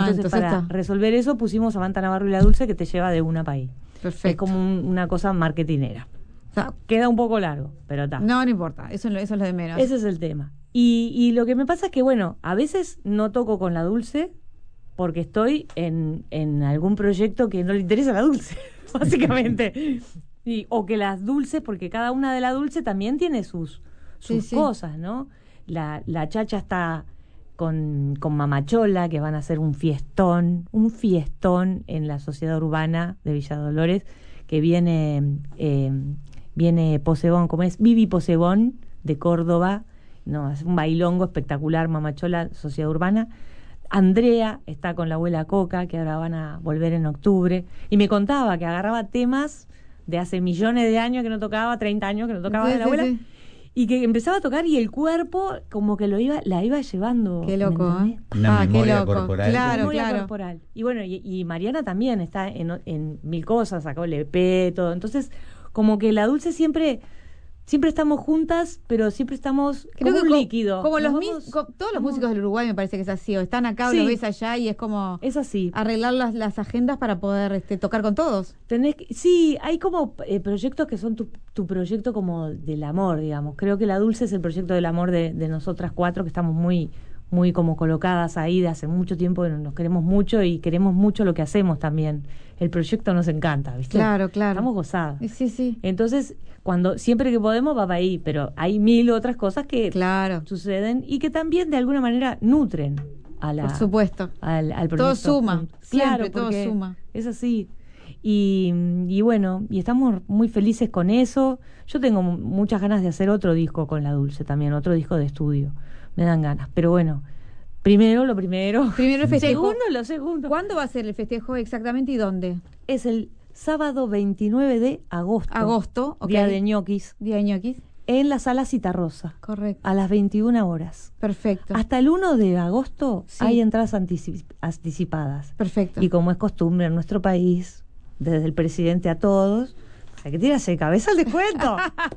Entonces para resolver eso pusimos Samantha Navarro y la Dulce, que te lleva de una país. Perfecto. Es como una cosa marketinera. O sea, queda un poco largo, pero está. No importa, eso es lo de menos. Ese es el tema. Y lo que me pasa es que, bueno, a veces no toco con la Dulce porque estoy en algún proyecto que no le interesa a la Dulce, básicamente. O que las Dulces, porque cada una de las Dulce también tiene sus cosas, ¿no? La Chacha está con Mamachola, que van a hacer un fiestón en la Sociedad Urbana de Villa Dolores, que viene Posebón, ¿cómo es? Vivi Posebón, de Córdoba. No, es un bailongo espectacular, Mamachola, Sociedad Urbana. Andrea está con la abuela Coca, que ahora van a volver en octubre, y me contaba que agarraba temas de hace millones de años que no tocaba, 30 años que no tocaba de la abuela, y que empezaba a tocar y el cuerpo como que la iba llevando. Qué loco, ¿eh? Una memoria qué loco. corporal. Claro. Corporal. Y bueno, y Mariana también está en mil cosas, sacó el EP, todo. Entonces, como que la Dulce siempre estamos juntas, pero siempre estamos como un líquido. Como todos los músicos del Uruguay me parece que es así, o están acá o los ves allá y es como es así. Arreglar las agendas para poder tocar con todos. Hay como proyectos que son tu proyecto como del amor, digamos. Creo que la Dulce es el proyecto del amor de nosotras cuatro, que estamos muy como colocadas ahí de hace mucho tiempo, que nos queremos mucho y queremos mucho lo que hacemos también. El proyecto nos encanta, ¿viste? Claro. Estamos gozadas. Sí. Entonces, siempre que podemos va para ahí, pero hay mil otras cosas que suceden y que también de alguna manera nutren a la... Por supuesto. Al proyecto. Todo suma. Claro, todo suma. Es así. Y bueno, y estamos muy felices con eso. Yo tengo muchas ganas de hacer otro disco con la Dulce también, otro disco de estudio. Me dan ganas, pero bueno, primero lo primero. Primero el festejo. Segundo lo segundo. ¿Cuándo va a ser el festejo exactamente y dónde? Es el sábado 29 de agosto. Okay. Día de ñoquis. En la Sala Citarrosa. Correcto. A las 21 horas. Perfecto. Hasta el 1 de agosto hay entradas anticipadas. Perfecto. Y como es costumbre en nuestro país, desde el presidente a todos, hay que tirarse de cabeza el descuento.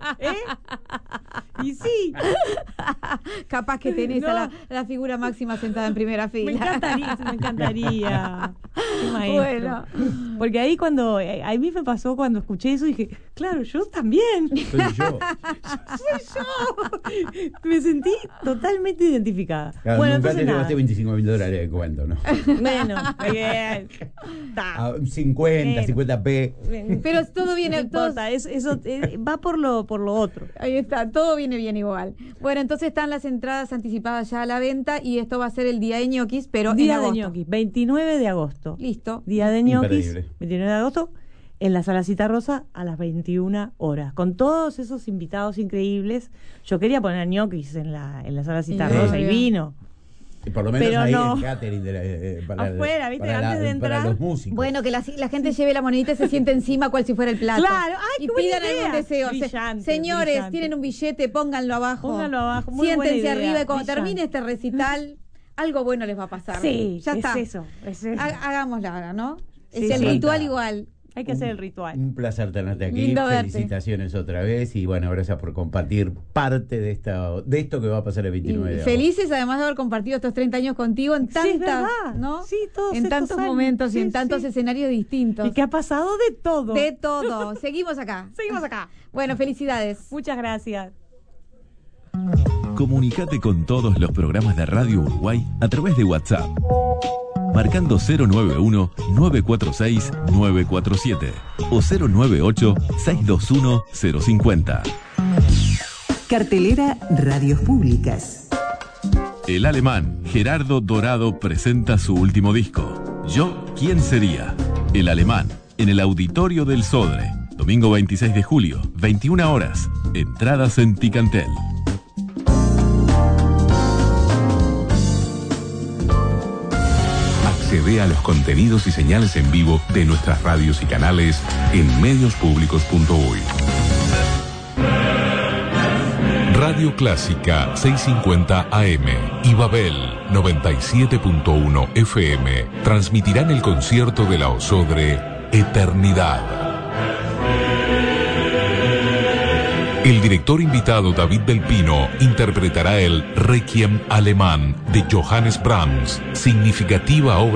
Y sí. Capaz que tenés a la figura máxima sentada en primera fila. Me encantaría. Qué maestro. Bueno. Porque ahí a mí me pasó cuando escuché eso, dije, claro, yo también. Soy yo. Soy yo. Me sentí totalmente identificada. Claro, Bueno, nunca entonces te llevaste $25.000 de cuento, ¿no? Bueno, bien. 50p. Pero todo viene... No importa, eso va por lo otro. Ahí está, todo viene bien igual. Bueno, entonces están las entradas anticipadas ya a la venta y esto va a ser el día de ñoquis, pero día en agosto. De ñoquis, 29 de agosto. Listo. Día de ñoquis, Imperdible. 29 de agosto, en la Sala Citarrosa a las 21 horas. Con todos esos invitados increíbles. Yo quería poner ñoquis en la Sala Citarrosa y vino. Por lo menos pero ahí no. el catering Afuera, ¿viste? Antes de entrar. Para los músicos. Bueno, que la gente lleve la monedita y se siente encima cual si fuera el plato. Claro, ay, y qué buena pidan idea. algún deseo. Brillante, Señores, brillante. tienen un billete, pónganlo abajo. Muy Siéntense buena idea, arriba y cuando brillante. termine este recital, algo bueno les va a pasar. Sí, ya es está. eso. Hagámoslo ahora, ¿no? Sí, es el sí. ritual igual. Hay que hacer el ritual. Un placer tenerte aquí. Lindo verte. Felicitaciones otra vez y bueno, gracias por compartir parte de esto que va a pasar el 29 de agosto. Felices además de haber compartido estos 30 años contigo en tantas, es verdad. ¿no? Sí, todos en estos tantos años. momentos y en Sí, tantos sí. escenarios distintos. Y que ha pasado de todo. De todo. Seguimos acá. Seguimos acá. Bueno, felicidades. Muchas gracias. Comunicate con todos los programas de Radio Uruguay a través de WhatsApp. Marcando 091-946-947 o 098-621-050. Cartelera Radios Públicas. El alemán Gerardo Dorado presenta su último disco, Yo, ¿quién sería? El alemán, en el Auditorio del Sodre. Domingo 26 de julio, 21 horas. Entradas en Ticantel. Accede a los contenidos y señales en vivo de nuestras radios y canales en mediospublicos.uy. Radio Clásica 650 AM y Babel 97.1 FM transmitirán el concierto de la Osodre Eternidad. El director invitado David Del Pino interpretará el Requiem alemán de Johannes Brahms, significativa obra